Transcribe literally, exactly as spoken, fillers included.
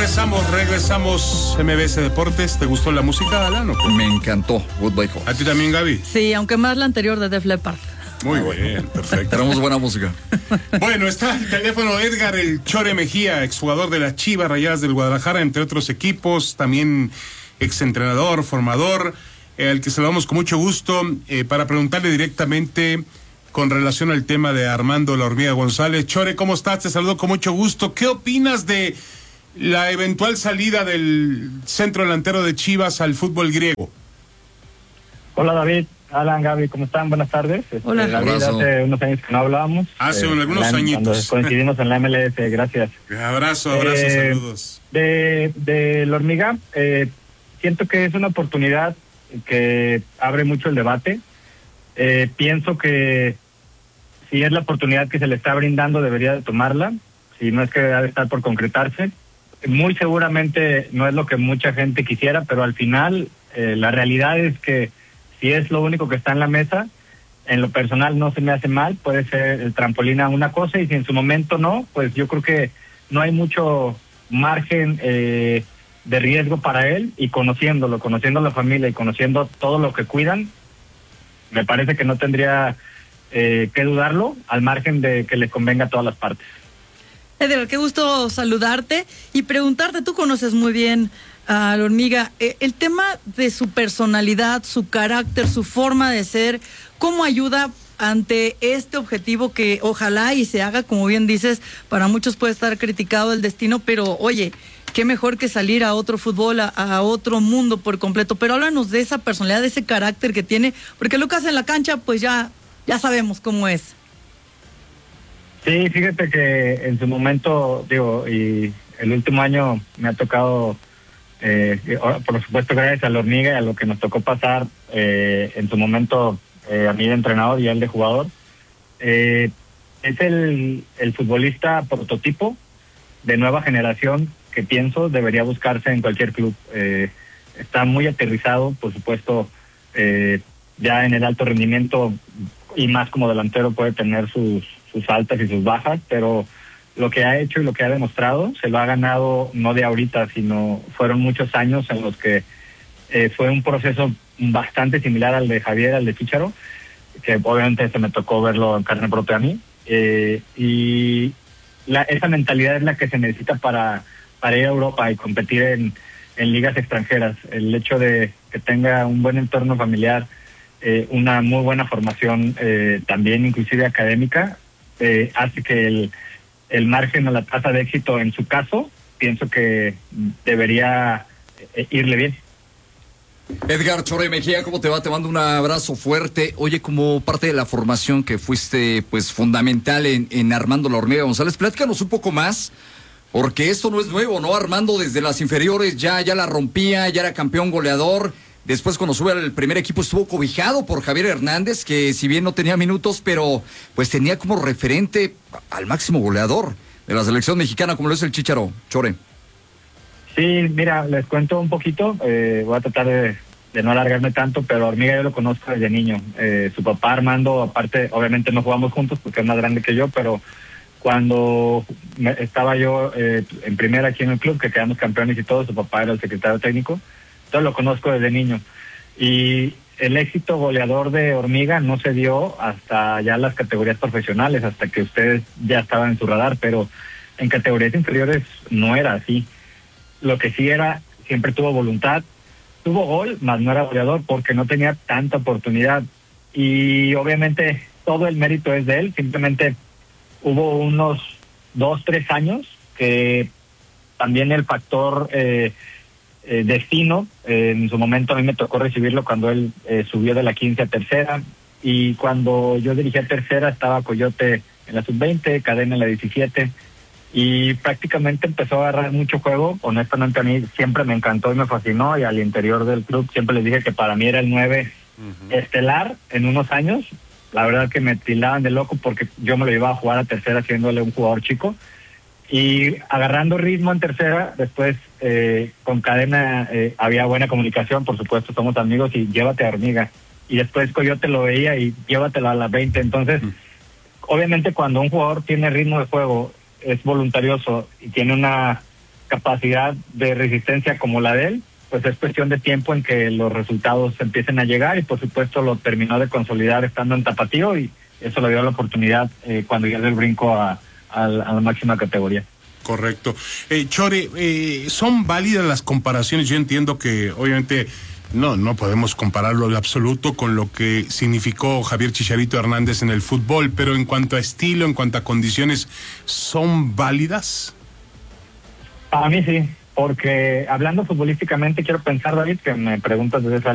Regresamos, regresamos. M B S Deportes. ¿Te gustó la música, Alan? Me encantó. Goodbye Horse. ¿A ti también, Gaby? Sí, aunque más la anterior de Def Leppard. Muy bien, perfecto. Tenemos buena música. Bueno, está el teléfono Edgar El Chore Mejía, exjugador de las Chivas Rayadas del Guadalajara, entre otros equipos, también exentrenador, formador, eh, al que saludamos con mucho gusto, eh, para preguntarle directamente con relación al tema de Armando La Hormiga González. Chore, ¿cómo estás? Te saludo con mucho gusto. ¿Qué opinas de la eventual salida del centro delantero de Chivas al fútbol griego? Hola, David. Alan, Gaby, ¿cómo están? Buenas tardes. Hola. Este, David, hace unos años que no hablábamos. Hace eh, algunos la, añitos. Cuando coincidimos en la M L S, gracias. Abrazo, abrazo, eh, saludos. De, de La Hormiga, eh, siento que es una oportunidad que abre mucho el debate. Eh, pienso que si es la oportunidad que se le está brindando, debería de tomarla. Si no es que debe estar por concretarse. Muy seguramente no es lo que mucha gente quisiera, pero al final eh, la realidad es que si es lo único que está en la mesa, en lo personal no se me hace mal, puede ser el trampolín a una cosa, y si en su momento no, pues yo creo que no hay mucho margen eh, de riesgo para él, y conociéndolo, conociendo a la familia y conociendo todo lo que cuidan, me parece que no tendría eh, que dudarlo, al margen de que le convenga a todas las partes. Edgar, qué gusto saludarte y preguntarte, tú conoces muy bien a La Hormiga, eh, el tema de su personalidad, su carácter, su forma de ser, ¿cómo ayuda ante este objetivo que ojalá y se haga, como bien dices, para muchos puede estar criticado el destino, pero oye, qué mejor que salir a otro fútbol, a, a otro mundo por completo? Pero háblanos de esa personalidad, de ese carácter que tiene, porque lo que hace en la cancha, pues ya, ya sabemos cómo es. Sí, fíjate que en su momento, digo, y el último año me ha tocado, eh, por supuesto gracias a La Hormiga y a lo que nos tocó pasar eh, en su momento, eh, a mí de entrenador y a él de jugador, eh, es el, el futbolista prototipo de nueva generación que pienso debería buscarse en cualquier club. Eh, está muy aterrizado, por supuesto, eh, ya en el alto rendimiento y más como delantero puede tener sus sus altas y sus bajas, pero lo que ha hecho y lo que ha demostrado se lo ha ganado no de ahorita, sino fueron muchos años en los que eh, fue un proceso bastante similar al de Javier, al de Chícharo, que obviamente se me tocó verlo en carne propia a mí, eh, y la, esa mentalidad es la que se necesita para, para ir a Europa y competir en, en ligas extranjeras. El hecho de que tenga un buen entorno familiar, eh, una muy buena formación, eh, también inclusive académica, Eh, hace que el, el margen o la tasa de éxito en su caso, pienso que debería eh, irle bien. Edgar Chore Mejía, ¿cómo te va? Te mando un abrazo fuerte. Oye, como parte de la formación que fuiste pues fundamental en, en Armando La Hormiga González, platícanos un poco más, porque esto no es nuevo, ¿no? Armando desde las inferiores ya, ya la rompía, ya era campeón goleador. Después, cuando sube al primer equipo, estuvo cobijado por Javier Hernández, que si bien no tenía minutos, pero pues tenía como referente al máximo goleador de la selección mexicana, como lo es el Chícharo. Chore. Sí, mira, les cuento un poquito, eh, voy a tratar de, de no alargarme tanto, pero Hormiga yo lo conozco desde niño. Eh, su papá Armando, aparte, obviamente no jugamos juntos porque es más grande que yo, pero cuando me, estaba yo eh, en primera aquí en el club, que quedamos campeones y todo, su papá era el secretario técnico. Entonces lo conozco desde niño. Y el éxito goleador de Hormiga no se dio hasta ya las categorías profesionales, hasta que ustedes ya estaban en su radar, pero en categorías inferiores no era así. Lo que sí era, siempre tuvo voluntad, tuvo gol, mas no era goleador porque no tenía tanta oportunidad. Y obviamente todo el mérito es de él, simplemente hubo unos dos, tres años que también el factor... Eh, Eh, destino, eh, en su momento a mí me tocó recibirlo cuando él eh, subió de la quince a tercera, y cuando yo dirigía tercera estaba Coyote en la sub veinte, Cadena en la diecisiete, y prácticamente empezó a agarrar mucho juego. Honestamente a mí siempre me encantó y me fascinó, y al interior del club siempre les dije que para mí era el nueve uh-huh. estelar en unos años. La verdad que me tildaban de loco porque yo me lo iba a jugar a tercera haciéndole un jugador chico, y agarrando ritmo en tercera. Después eh, con Cadena eh, había buena comunicación, por supuesto, somos amigos, y llévate a Hormiga. Y después Coyote lo veía y llévatelo a las veinte. Entonces, mm. obviamente cuando un jugador tiene ritmo de juego, es voluntarioso y tiene una capacidad de resistencia como la de él, pues es cuestión de tiempo en que los resultados empiecen a llegar, y por supuesto lo terminó de consolidar estando en Tapatío, y eso le dio la oportunidad eh, cuando ya dio el brinco a, a, a la máxima categoría. Correcto. Eh, Chore, eh, ¿son válidas las comparaciones? Yo entiendo que obviamente no, no podemos compararlo en absoluto con lo que significó Javier Chicharito Hernández en el fútbol, pero en cuanto a estilo, en cuanto a condiciones, ¿son válidas? Para mí sí, porque hablando futbolísticamente quiero pensar, David, que me preguntas desde esa